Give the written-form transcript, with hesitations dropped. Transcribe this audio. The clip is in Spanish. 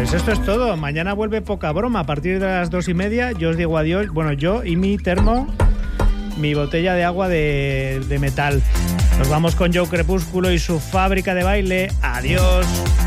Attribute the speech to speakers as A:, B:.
A: Pues esto es todo. Mañana vuelve Poca Broma a partir de las 2:30. Yo os digo adiós. Bueno, yo y mi termo, mi botella de agua de metal. Nos vamos con Joe Crepúsculo y su fábrica de baile. Adiós.